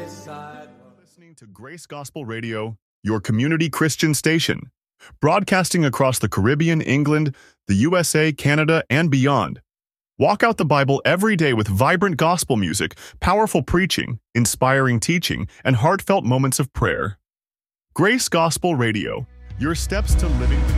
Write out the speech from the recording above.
Listening to Grace Gospel Radio, your community Christian station, broadcasting across the Caribbean, England, the USA, Canada, and beyond. Walk out the Bible every day with vibrant gospel music, powerful preaching, inspiring teaching, and heartfelt moments of prayer. Grace Gospel Radio, your steps to living.